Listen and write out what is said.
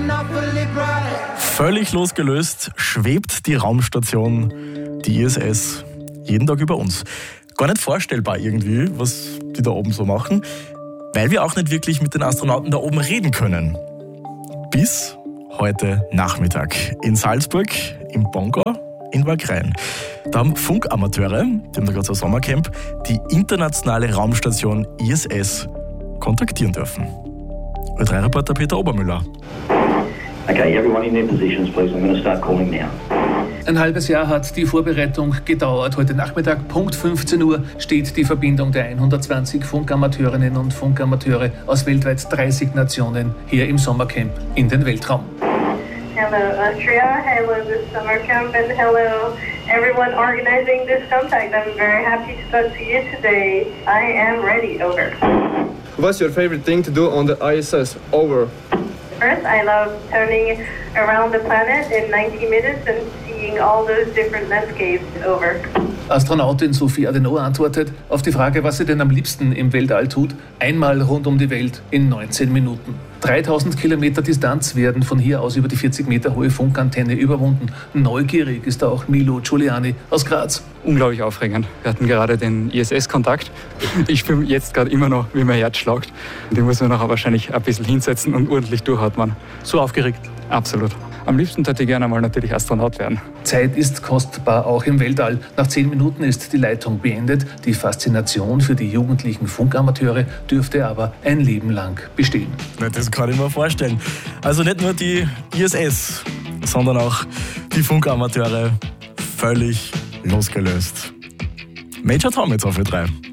Völlig losgelöst schwebt die Raumstation, die ISS, jeden Tag über uns. Gar nicht vorstellbar irgendwie, was die da oben so machen, weil wir auch nicht wirklich mit den Astronauten da oben reden können. Bis heute Nachmittag in Salzburg, im Bongo, in Wagrain. Da haben Funkamateure, die haben da gerade so ein Sommercamp, die internationale Raumstation ISS kontaktieren dürfen. Ö3-Reporter Peter Obermüller. Okay, everyone in their positions, please. I'm going to start calling now. Ein halbes Jahr hat die Vorbereitung gedauert. Heute Nachmittag, Punkt 15 Uhr, steht die Verbindung der 120 Funkamateurinnen und Funkamateure aus weltweit 30 Nationen hier im Sommercamp in den Weltraum. Hello Austria, hello this summer camp, and hello everyone organizing this contact. I'm very happy to talk to you today. I am ready, over. What's your favorite thing to do on the ISS? Over. First, I love turning around the planet in 90 minutes and seeing all those different landscapes, over. Astronautin Sophie Adenauer antwortet auf die Frage, was sie denn am liebsten im Weltall tut, einmal rund um die Welt in 19 Minuten. 3000 Kilometer Distanz werden von hier aus über die 40 Meter hohe Funkantenne überwunden. Neugierig ist auch Milo Giuliani aus Graz. Unglaublich aufregend. Wir hatten gerade den ISS-Kontakt. Ich fühle jetzt gerade immer noch, wie mein Herz schlagt. Den muss man nachher wahrscheinlich ein bisschen hinsetzen und ordentlich durchatmen. So aufgeregt? Absolut. Am liebsten hätte ich gerne mal natürlich Astronaut werden. Zeit ist kostbar, auch im Weltall. Nach 10 Minuten ist die Leitung beendet. Die Faszination für die jugendlichen Funkamateure dürfte aber ein Leben lang bestehen. Das kann ich mir vorstellen. Also nicht nur die ISS, sondern auch die Funkamateure völlig losgelöst. Major Tom jetzt auf Ö3.